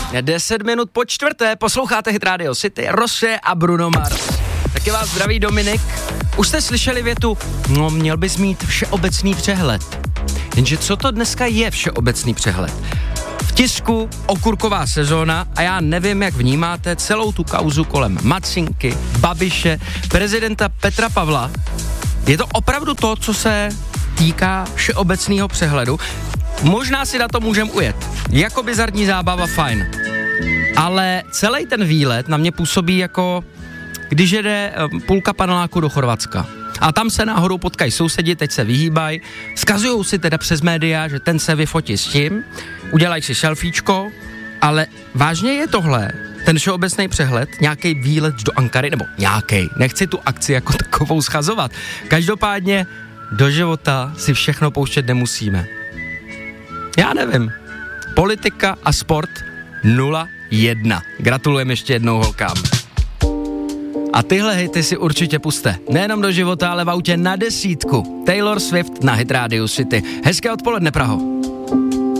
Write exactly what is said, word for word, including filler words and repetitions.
Deset minut po čtvrté, posloucháte Hit Radio City, Rosé a Bruno Mars. Taky vás zdraví Dominik. Už jste slyšeli větu, no měl bys mít všeobecný přehled. Jenže co to dneska je všeobecný přehled? V tisku okurková sezóna a já nevím, jak vnímáte celou tu kauzu kolem Macinky, Babiše, prezidenta Petra Pavla. Je to opravdu to, co se týká všeobecného přehledu? Možná si na to můžeme ujet. Jako bizarní zábava, fajn. Ale celý ten výlet na mě působí jako, když jede půlka paneláku do Chorvatska. A tam se náhodou potkají sousedi, teď se vyhýbají, vzkazujou si teda přes média, že ten se vyfotí s tím, udělají si selfiečko, ale vážně je tohle, ten všeobecný přehled, nějaký výlet do Ankary, nebo nějaký, nechci tu akci jako takovou schazovat. Každopádně do života si všechno pouštět nemusíme. Já nevím. Politika a sport nula jedna. Gratulujeme ještě jednou holkám. A tyhle hity si určitě puste. Nejenom do života, ale v autě na desítku. Taylor Swift na Hit Radio City. Hezké odpoledne, Praho.